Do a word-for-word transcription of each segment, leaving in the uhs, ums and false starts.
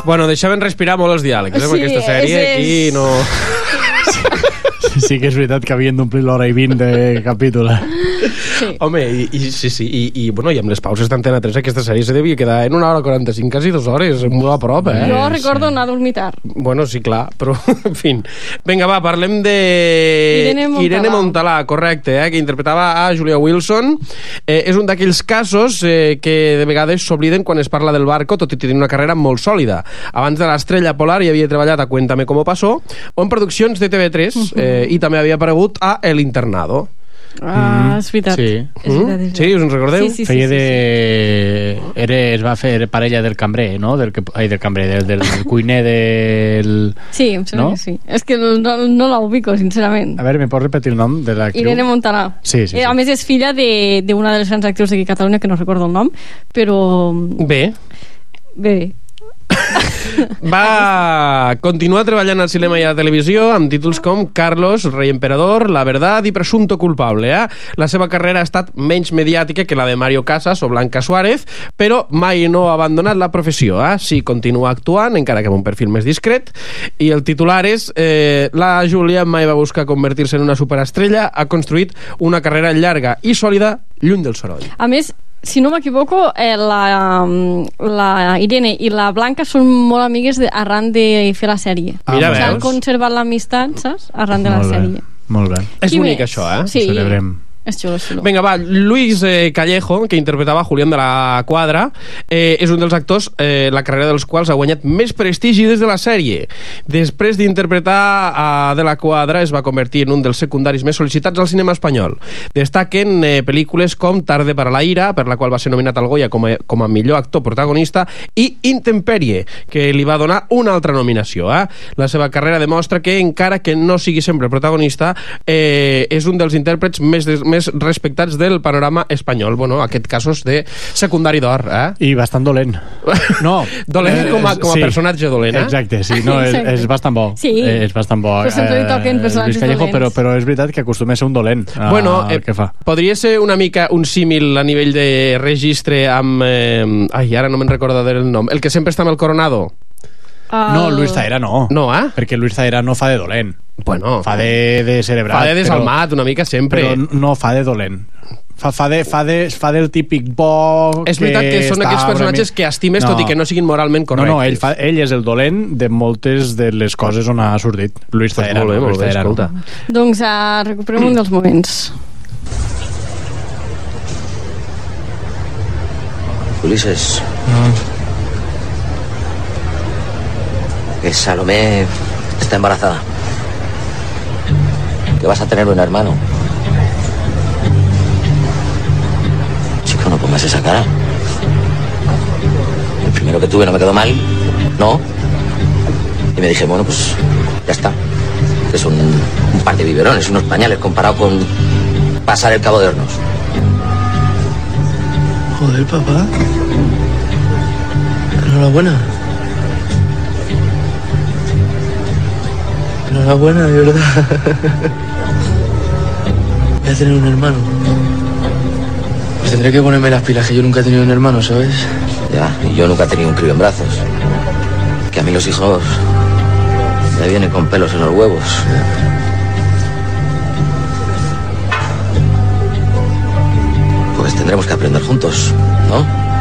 Bueno, deixaven respirar molt els diàlegs, eh, Sí, aquesta sèrie, és- aquí no... Sí que és veritat que havien d'omplir l'hora i vint de capítol. Sí. Home, i, i, sí, sí, i, i, bueno, i amb les pauses d'Antena tres aquesta sèrie se devia quedar en una hora quaranta-cinc, quasi dues hores, molt a prop, eh? Jo recordo anar a dormir tard. Bueno, sí, clar, però, en fi. Vinga, va, parlem de... Irene Montalà. Irene Montalà, correcte, eh, que interpretava a Julia Wilson. Eh, és un d'aquells casos eh, que de vegades s'obliden quan es parla del Barco, tot i tenir una carrera molt sòlida. Abans de l'Estrella Polar hi havia treballat a Cuéntame cómo pasó, o en produccions de T V tres, eh, i també havia aparegut a El Internado. Ah, és veritat. Sí. És veritat, és veritat. Sí, us en recordeu? Sí, sí, sí, Feia sí, de... Era, es va fer parella del cambrer, no? Del, que... Ai, del cambrer, del, del cuiner del... Sí, em sembla No? que sí. És que no, no, no la ubico, sincerament. A veure, me pots repetir el nom de l'actriu? Irene Montalà. Sí, sí, sí. Eh, a més, és filla de- d'una de, de les grans actrius d'aquí a Catalunya, que no recordo el nom, però... Bé, Bé, va continuar treballant al cinema i a la televisió amb títols com Carlos, Rey Emperador, La Verdad i Presunto Culpable. Eh? La seva carrera ha estat menys mediàtica que la de Mario Casas o Blanca Suárez, però mai no ha abandonat la professió. Eh? Sí, continua actuant, encara que amb un perfil més discret, i el titular és eh, la Júlia mai va buscar convertir-se en una superestrella, ha construït una carrera llarga i sòlida lluny del soroll. a més, si no m'equivoco, eh, la, la Irene i la Blanca són molt amigues de, arran de fer la sèrie. Ah, Mira, o sigui, han veus? conservat l'amistat, saps? Arran de la Molt bé, sèrie. molt bé. És Qui bonic, més? això, eh? Sí, Celebrem. és xulo, és xulo. Vinga, va, Luis eh, Callejo, que interpretava Julián de la Cuadra, eh, és un dels actors eh, la carrera dels quals ha guanyat més prestigi des de la sèrie. Després d'interpretar a De la Cuadra, es va convertir en un dels secundaris més sol·licitats al cinema espanyol. Destaquen eh, pel·lícules com Tarde para la ira, per la qual va ser nominat al Goya com a, com a millor actor protagonista, i Intemperie, que li va donar una altra nominació. Eh? La seva carrera demostra que, encara que no sigui sempre protagonista, eh, és un dels intèrprets més, des, més respectats del panorama espanyol. Bueno, aquest casos de secundari d'or, eh? I bastant dolent. No. Dolent com a, com a sí. personatge dolent, eh? Exacte, sí. No, és, Exacte. és bastant bo. Sí. Eh, és bastant bo. Però sempre li toquen personatges Luis Callejo, dolents. però, però és veritat que acostuma a ser un dolent. A, Bueno, eh, que fa. podria ser una mica un símil a nivell de registre amb... Eh, ai, ara no me'n recordo del nom. El que sempre està amb el Coronado. No, Luis Zaera no. No, eh? Perquè Luis Zaera no fa de dolent. Bueno, Fa de, de cerebrat. fa de desalmat una mica sempre. Però, però no fa de dolent. Fa, fa, de, fa, de, fa del típic bo... És veritat que són està aquells personatges una mi- que estimes No. tot i que no siguin moralment No, correctes. no, ell, fa, ell és el dolent de moltes de les coses on ha sortit. Luis Pues Zaera. molt bé, no, molt Luis bé, Zaera no. escolta. Doncs uh, recuperem un dels moments. Ulises. Que Salomé está embarazada. Que vas a tener un hermano. Chico, no pongas esa cara. El primero que tuve no me quedó mal. No. Y me dije, bueno, pues ya está. Que son un par de biberones, unos pañales comparado con pasar el Cabo de Hornos. Joder, papá. Enhorabuena. Enhorabuena, de verdad. Voy a tener un hermano. Pues tendré que ponerme las pilas, que yo nunca he tenido un hermano, ¿sabes? Ya, y yo nunca he tenido un crío en brazos. Que a mí los hijos me vienen con pelos en los huevos. Pues tendremos que aprender juntos, ¿no?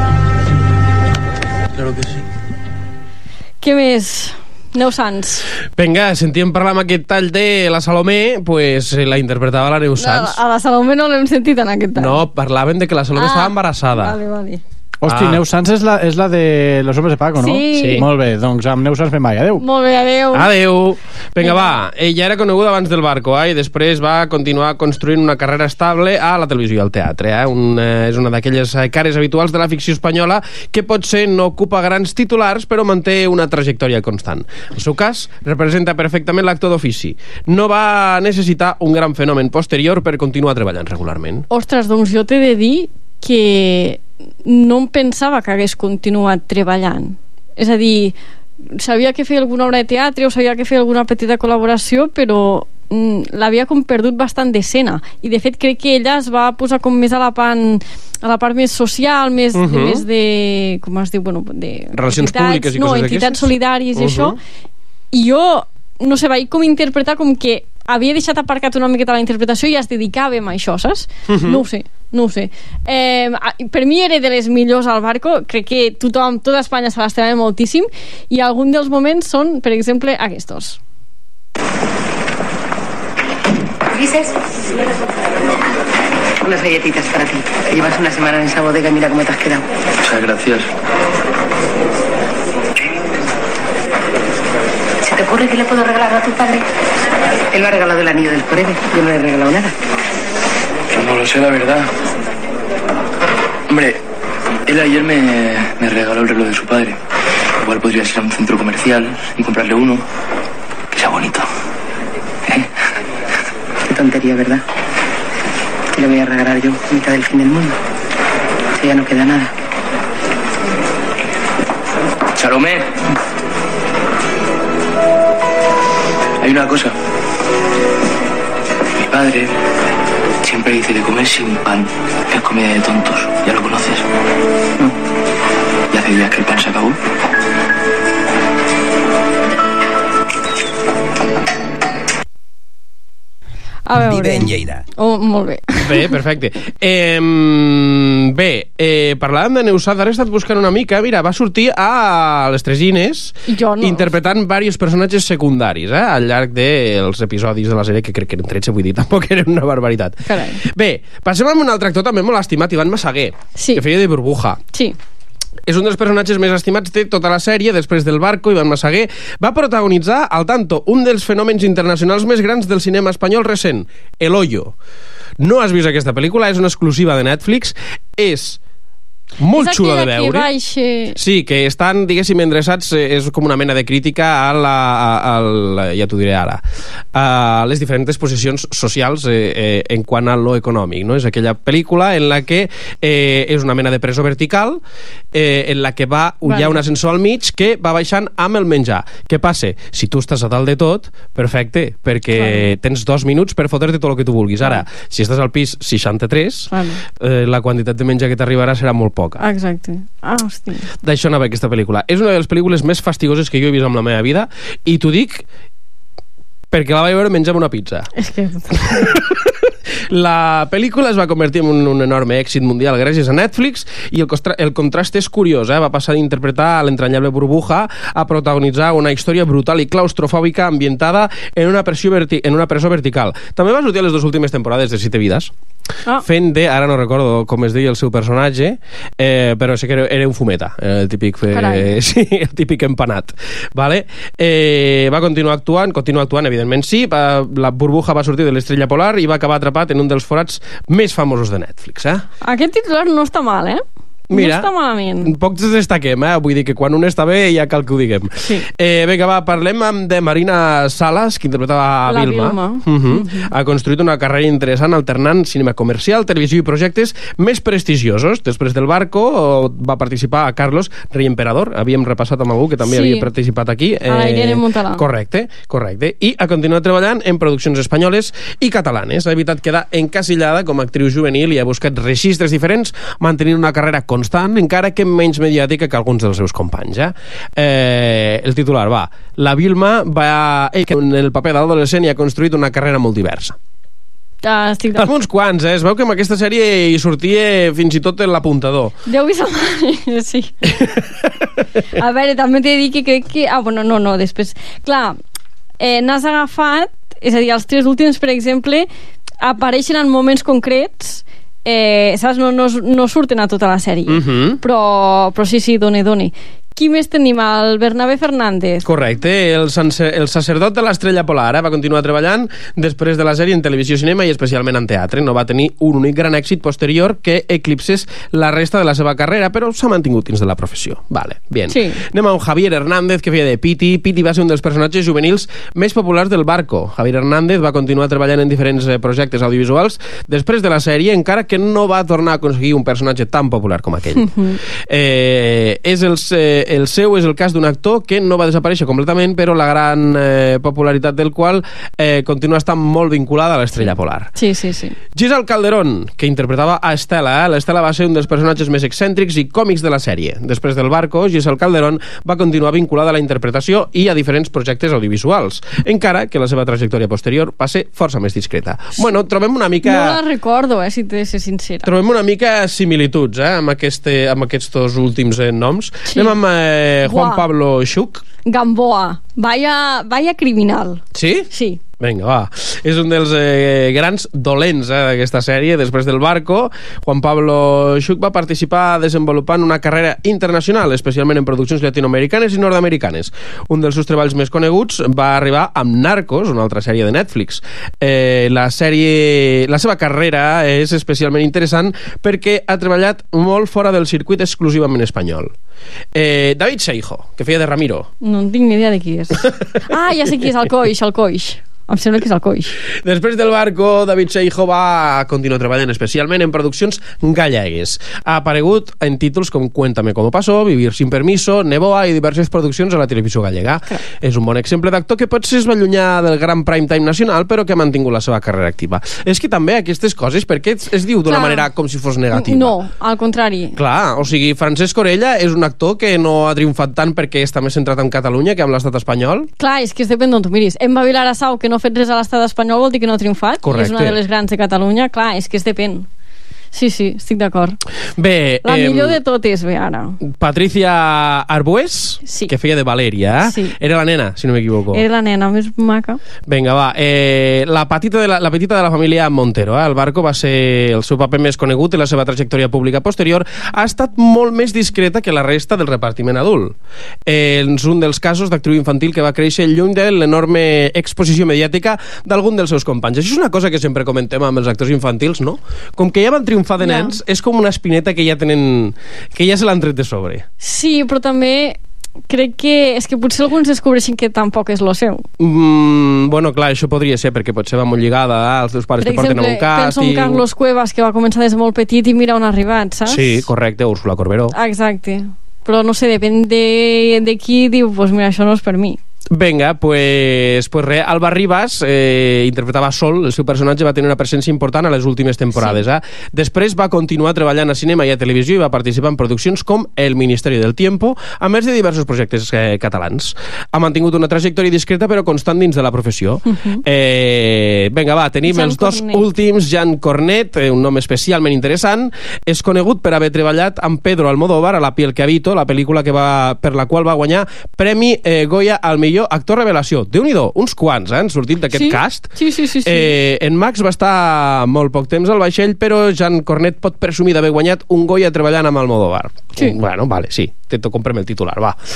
Claro que sí. Què més? Neus Sans. Vinga, sentíem parlar amb aquest tall de la Salomé, pues la interpretava la Neus A, Sans. a la Salomé no l'hem sentit en aquest tall. No, parlaven de que la Salomé Ah, estava embarassada. Vale, vale. Hosti, Ah. Neus Sans és la, és la de Los Hombres de Paco, no? Sí. Sí. Molt bé, doncs amb Neus Sans fem mai. Adéu. Molt bé, adéu. Adéu. Vinga, va. Ella era coneguda abans del Barco, eh? I després va continuar construint una carrera estable a la televisió i al teatre. Eh? Un, eh, és una d'aquelles eh, cares habituals de la ficció espanyola que potser no ocupa grans titulars, però manté una trajectòria constant. El seu cas representa perfectament l'actor d'ofici. No va necessitar un gran fenomen posterior per continuar treballant regularment. Ostres, doncs jo t'he de dir que no em pensava que hagués continuat treballant. És a dir, sabia que feia alguna obra de teatre o sabia que feia alguna petita col·laboració, però mm, l'havia com perdut bastant d'escena, i de fet crec que ella es va posar com més a la part, a la part més social, més, uh-huh. de, més de, com es diu, bueno, de relacions públiques i no, coses d'aquestes, entitats solidàries i uh-huh. això, i jo no sé, vaig com interpretar com que havia deixat aparcat una miqueta la interpretació i es dedicava a això, saps? Uh-huh. No ho sé, no ho sé. Eh, per mi era de les millors al Barco, crec que tothom, tota Espanya se l'estimava moltíssim, i alguns dels moments són, per exemple, aquests. ¿Ulises? Unas galletitas para ti. Llevas una semana en esa bodega y mira cómo te has quedado. Muchas gracias. ¿Se te ocurre que le puedo regalar a tu padre? Él me ha regalado el anillo del Forever. Yo no le he regalado nada. Yo no lo sé, la verdad. Hombre, él ayer me, me regaló el reloj de su padre. Igual podrías ir a un centro comercial y comprarle uno que sea bonito. ¿Eh? Qué tontería, ¿verdad? ¿Qué le voy a regalar yo a mitad del fin del mundo? Si ya no queda nada. Salomé. Hay una cosa. Mi padre siempre dice de comer sin pan, que es comida de tontos. ¿Ya lo conoces? No. ¿Y hace días que el pan se acabó? A veure. Vive en Lleida. Oh, molt bé. Bé, perfecte. Eh, bé, eh, parlàvem de Neusada, ara he estat buscant una mica, mira, va sortir a les Tresines Jo no. interpretant diversos personatges secundaris, eh, al llarg dels episodis de la sèrie, que crec que eren tretze, vull dir, tampoc era una barbaritat. Carai. Bé, passem amb un altre actor també molt estimat, Ivan Massaguer, Sí. que feia de Burbuja. Sí. És un dels personatges més estimats de tota la sèrie. Després del Barco, Ivan Massaguer va protagonitzar, al tanto, un dels fenòmens internacionals més grans del cinema espanyol recent, El Hoyo. No has vist aquesta pel·lícula, és una exclusiva de Netflix, és molt és xula de aquella veure. que baixa... Sí, que estan, diguéssim, endreçats, eh, és com una mena de crítica a la, a, a la, ja t'ho diré ara, a les diferents posicions socials eh, eh, en quant a lo econòmic, no? És aquella pel·lícula en la que eh, és una mena de presó vertical, eh, en la que va, vale. Hi ha un ascensor al mig que va baixant amb el menjar. Què passa? Si tu estàs a dalt de tot, perfecte, perquè vale. Tens dos minuts per fotre-te tot el que tu vulguis. Ara, vale. Si estàs al pis seixanta-tres, vale. eh, la quantitat de menjar que t'arribarà serà molt poca. Exacte. Ah, hosti. D'això anava aquesta pel·lícula. És una de les pel·lícules més fastigoses que jo he vist en la meva vida, i t'ho dic perquè la vaig veure menjant una pizza. És que... La pel·lícula es va convertir en un, un enorme èxit mundial gràcies a Netflix, i el, costra, el contrast és curiós, eh? Va passar d'interpretar l'entranyable Burbuja a protagonitzar una història brutal i claustrofòbica ambientada en una, pressió verti, en una presó vertical. També va sortir a les dues últimes temporades de Siete Vidas, ah. fent de, ara no recordo com es deia el seu personatge, eh, però sé que era, era un fumeta, el típic, eh, sí, el típic empanat, vale? Eh, va continuar actuant, continua actuant, evidentment sí, va, la Burbuja va sortir de l'Estrella Polar i va acabar atrapat en un dels forats més famosos de Netflix, eh? Aquest titular no està mal, eh? Mira, no està malament. Pocs destaquem, eh? Vull dir que quan un està bé ja cal que ho diguem. Sí. Eh, vinga, va, parlem de Marina Salas, que interpretava la Vilma. Vilma. Uh -huh. Uh -huh. Ha construït una carrera interessant alternant cinema comercial, televisió i projectes més prestigiosos. Després del Barco va participar a Carlos, Rei Emperador. Havíem repassat amb algú que també sí. havia participat aquí. Eh, a la Irene Montalà. Correcte, correcte. I ha continuat treballant en produccions espanyoles i catalanes. Ha evitat quedar encasillada com a actriu juvenil i ha buscat registres diferents, mantenint una carrera constant, encara que menys mediàtica que alguns dels seus companys. Eh? Eh, el titular va: la Vilma va, ell, que en el paper d'adolescent hi ha construït una carrera molt diversa. Ah, estic Alguns quants, eh? Es veu que en aquesta sèrie hi sortia fins i tot l'apuntador. Déu i sa mare, sí. A veure, també t'he dit que crec que... Ah, bueno, no, no, després... Clar, eh, n'has agafat, és a dir, els tres últims, per exemple, apareixen en moments concrets, eh, saps? No, no, no surten a tota la sèrie. Uh-huh. Però, però sí, sí, doni, doni. Qui més tenim? El Bernabé Fernández. Correcte, el, el sacerdot de l'Estrella Polar, eh? Va continuar treballant després de la sèrie en televisió i cinema i especialment en teatre. No va tenir un únic gran èxit posterior que eclipsés la resta de la seva carrera, però s'ha mantingut dins de la professió. Vale, bien. Sí. Anem a un Javier Hernández, que feia de Piti. Piti va ser un dels personatges juvenils més populars del Barco. Javier Hernández va continuar treballant en diferents projectes audiovisuals després de la sèrie, encara que no va tornar a aconseguir un personatge tan popular com aquell. Uh-huh. eh, és el... Eh, el seu és el cas d'un actor que no va desaparèixer completament, però la gran eh, popularitat del qual eh, continua estant molt vinculada a l'Estrella Polar. Sí, sí, sí. Giselle Calderón, que interpretava a Estela. Eh? L'Estela va ser un dels personatges més excèntrics i còmics de la sèrie. Després del Barco, Giselle Calderón va continuar vinculada a la interpretació i a diferents projectes audiovisuals, encara que la seva trajectòria posterior va ser força més discreta. Bueno, trobem una mica... No la recordo, eh, si t'he de ser sincera. Trobem una mica similituds eh, amb, este, amb aquests dos últims eh, noms. Sí. Anem amb eh, Juan Buah. Pablo Xuc. Gamboa. Vaya, vaya criminal. Sí? Sí. Vinga, va. És un dels eh, grans dolents eh, d'aquesta sèrie. Després del Barco, Juan Pablo Xuc va participar desenvolupant una carrera internacional, especialment en produccions llatinoamericanes i nord-americanes. Un dels seus treballs més coneguts va arribar amb Narcos, una altra sèrie de Netflix. Eh, la sèrie... La seva carrera és especialment interessant perquè ha treballat molt fora del circuit exclusivament espanyol. Eh, David Seijo, que feia de Ramiro. No en tinc ni idea de qui és. Ah, ja sé qui és, el Coix, el Coix. Em sembla que és el Coix. Després del Barco, David Seijo va continuar treballant especialment en produccions gallegues. Ha aparegut en títols com Cuéntame cómo pasó, Vivir sin permiso, Neboa i diverses produccions a la televisió gallega. Clar. És un bon exemple d'actor que potser es va allunyar del gran prime time nacional, però que ha mantingut la seva carrera activa. És que també aquestes coses, per què es diu d'una manera com si fos negativa? No, al contrari. Clar, o sigui, Francesc Orella és un actor que no ha triomfat tant perquè està més centrat en Catalunya que amb l'estat espanyol. Clar, és que es depèn d'on tu miris. Emma Vilarasau, que no ha fet res a l'estat espanyol, vol dir que no ha triomfat. Correcte. És una de les grans de Catalunya. Clar, és que es depèn. Sí, sí, estic d'acord. Bé... La eh, millor de totes, bé, ara. Patricia Arbués, sí. que feia de Valèria. Sí. Era la nena, si no m'equivoco. Era la nena més maca. Vinga, va. Eh, la, petita de la, la petita de la família Montero. Eh? El Barco va ser el seu paper més conegut i la seva trajectòria pública posterior ha estat molt més discreta que la resta del repartiment adult. Eh, és un dels casos d'actriu infantil que va créixer lluny de l'enorme exposició mediàtica d'algun dels seus companys. Això és una cosa que sempre comentem amb els actors infantils, no? Com que ja van triomfar fa de nens, yeah. és com una espineta que ja tenen, que ja se l'han tret de sobre. Sí, però també crec que és que potser alguns descobreixen que tampoc és lo seu. Mm, bueno, clar, això podria ser perquè potser va molt lligada als teus pares per que porten a un càsting. Penso en Carlos Cuevas, que va començar des de molt petit i mira on ha arribat, saps? Sí, correcte, Úrsula Corberó. Exacte. Però no sé, depèn de, de qui diu, pues mira, això no és per mi. Vinga, pues, pues res, Alba Rivas eh, interpretava Sol, el seu personatge va tenir una presència important a les últimes temporades. Sí. Eh? Després va continuar treballant a cinema i a televisió i va participar en produccions com El Ministeri del Tiempo, a més de diversos projectes eh, catalans. Ha mantingut una trajectòria discreta però constant dins de la professió. Uh-huh. eh, vinga, va, tenim Jean els dos Cornet. últims. Jean Cornet, eh, un nom especialment interessant, és conegut per haver treballat amb Pedro Almodóvar a La piel que habito, la pel·lícula que va, per la qual va guanyar Premi eh, Goya al millor actor revelació. Déu-n'hi-do, uns quants, eh, han sortit d'aquest sí? cast. Sí, sí, sí. sí. Eh, en Max va estar molt poc temps al vaixell, però Jean Cornet pot presumir d'haver guanyat un Goya treballant amb Almodóvar. Sí. Bueno, vale, sí. Te comprem el titular, va. Sí.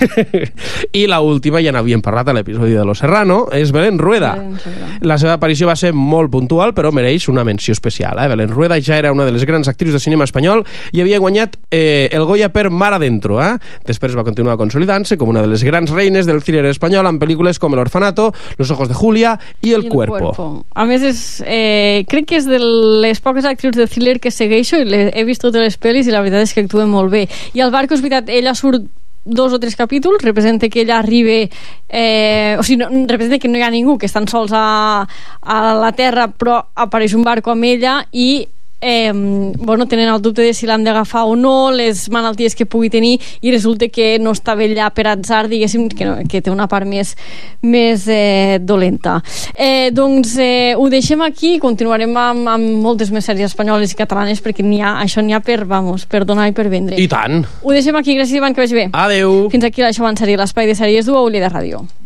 I la última, ja n'havíem parlat a l'episodi de Los Serrano, és Belén Rueda. Belén la seva aparició va ser molt puntual, però mereix una menció especial. Eh? Belén Rueda ja era una de les grans actrius de cinema espanyol i havia guanyat eh, el Goya per Mar Adentro. Eh? Després va continuar consolidant-se com una de les grans reines del thriller espanyol en pel·lícules com El Orfanato, Los ojos de Julia i El, I el cuerpo. cuerpo. A més, és, eh, crec que és de les poques actrius de thriller que segueixo i le, he vist totes les pel·lis i la veritat és que actuen molt bé. I al Barco, és veritat, ella surt dos o tres capítols, representa que ella arriba eh, o sigui, no, representa que no hi ha ningú, que estan sols a, a la terra, però apareix un barco amb ella i Eh, bueno, tenen el dubte de si l'han d'agafar o no, les malalties que pugui tenir, i resulta que no està bé allà per atzar, diguéssim, que, no, que té una part més, més eh, dolenta. Eh, doncs eh, ho deixem aquí, continuarem amb, amb moltes més sèries espanyoles i catalanes, perquè n'hi ha, això n'hi ha per, vamos, per donar i per vendre. I tant. Ho deixem aquí, gràcies Ivan, que vagi bé. Adeu. Fins aquí l'Això Abans Sèrie, l'espai de sèries d'U A U Lleida Ràdio.